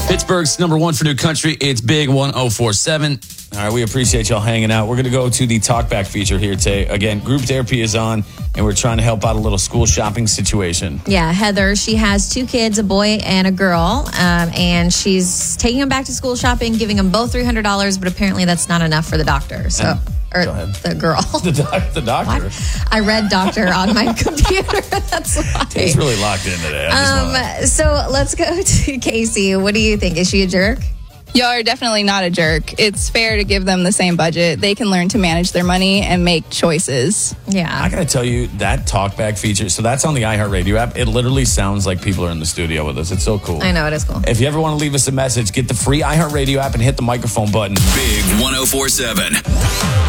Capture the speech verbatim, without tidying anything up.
Pittsburgh's number one for new country. It's Big one oh four seven. All right, we appreciate y'all hanging out. We're going to go to the talkback feature here today. Again, group therapy is on, and we're trying to help out a little school shopping situation. Yeah, Heather, she has two kids, a boy and a girl, um, and she's taking them back to school shopping, giving them both three hundred dollars, but apparently that's not enough for the doctor. So, And, or go ahead. the girl. The, doc, the doctor. What? I read doctor on my computer. That's why. He's really locked in today. I just Um, wanna- so let's go to Casey. What do you think? Is she a jerk? Y'all are definitely not a jerk. It's fair to give them the same budget. They can learn to manage their money and make choices. Yeah. I got to tell you, that talkback feature, so that's on the iHeartRadio app. It literally sounds like people are in the studio with us. It's so cool. I know, it is cool. If you ever want to leave us a message, get the free iHeartRadio app and hit the microphone button. Big one oh four seven.